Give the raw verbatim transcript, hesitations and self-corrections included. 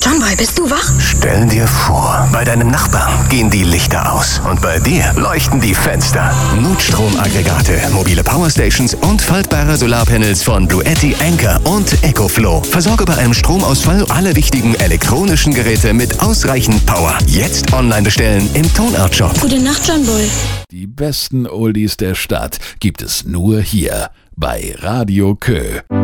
John Boy, bist du wach? Stell dir vor, bei deinem Nachbarn gehen die Lichter aus und bei dir leuchten die Fenster. Notstromaggregate, mobile Powerstations und faltbare Solarpanels von Bluetti, Anker und EcoFlow. Versorge bei einem Stromausfall alle wichtigen elektronischen Geräte mit ausreichend Power. Jetzt online bestellen im Tonart Shop. Gute Nacht, John Boy. Die besten Oldies der Stadt gibt es nur hier bei Radio Kö.